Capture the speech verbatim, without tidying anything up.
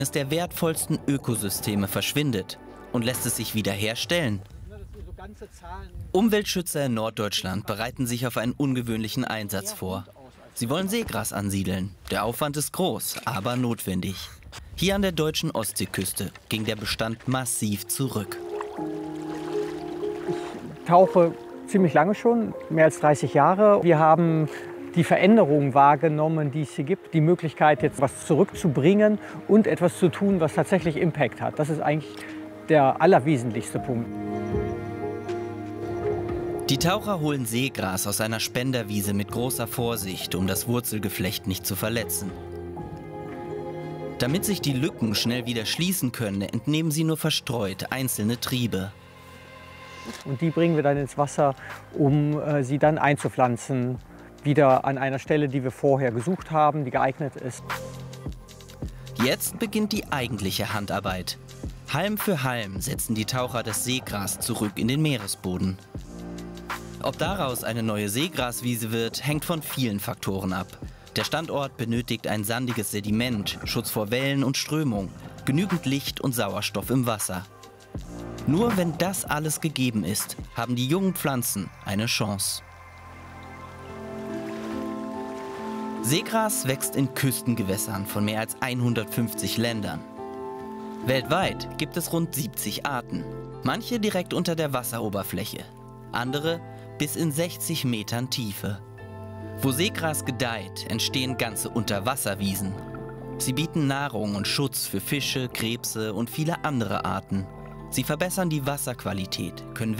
eines der wertvollsten Ökosysteme verschwindet und lässt es sich wieder herstellen. Umweltschützer in Norddeutschland bereiten sich auf einen ungewöhnlichen Einsatz vor. Sie wollen Seegras ansiedeln. Der Aufwand ist groß, aber notwendig. Hier an der deutschen Ostseeküste ging der Bestand massiv zurück. Ich tauche ziemlich lange schon, mehr als dreißig Jahre. Wir haben die Veränderungen wahrgenommen, die es hier gibt, die Möglichkeit, jetzt was zurückzubringen und etwas zu tun, was tatsächlich Impact hat. Das ist eigentlich der allerwesentlichste Punkt. Die Taucher holen Seegras aus einer Spenderwiese mit großer Vorsicht, um das Wurzelgeflecht nicht zu verletzen. Damit sich die Lücken schnell wieder schließen können, entnehmen sie nur verstreut einzelne Triebe. Und die bringen wir dann ins Wasser, um äh, sie dann einzupflanzen, wieder an einer Stelle, die wir vorher gesucht haben, die geeignet ist. Jetzt beginnt die eigentliche Handarbeit. Halm für Halm setzen die Taucher das Seegras zurück in den Meeresboden. Ob daraus eine neue Seegraswiese wird, hängt von vielen Faktoren ab. Der Standort benötigt ein sandiges Sediment, Schutz vor Wellen und Strömung, genügend Licht und Sauerstoff im Wasser. Nur wenn das alles gegeben ist, haben die jungen Pflanzen eine Chance. Seegras wächst in Küstengewässern von mehr als hundertfünfzig Ländern. Weltweit gibt es rund siebzig Arten, manche direkt unter der Wasseroberfläche, andere bis in sechzig Metern Tiefe. Wo Seegras gedeiht, entstehen ganze Unterwasserwiesen. Sie bieten Nahrung und Schutz für Fische, Krebse und viele andere Arten. Sie verbessern die Wasserqualität, können